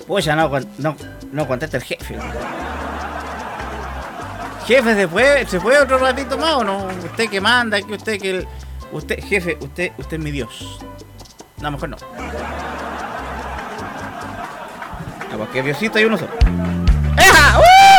Pues ya no contesta el jefe. Jefe, ¿se puede otro ratito más o no? Usted que manda, que usted que... Usted, jefe, usted es mi Dios. No, mejor no. Ah, porque Diosito hay uno solo.